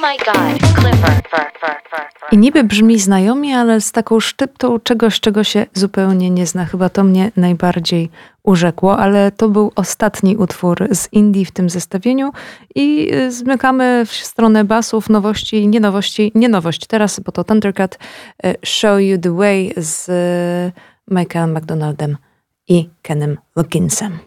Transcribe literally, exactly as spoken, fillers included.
my god, Clifford. I niby brzmi znajomi, ale z taką szczyptą czegoś, czego się zupełnie nie zna. Chyba to mnie najbardziej urzekło, ale to był ostatni utwór z indie w tym zestawieniu i zmykamy w stronę basów, nowości, nie nowości, nie nowość teraz, bo to Thundercat Show You The Way z Michaelem McDonaldem i Kenem Loginsem.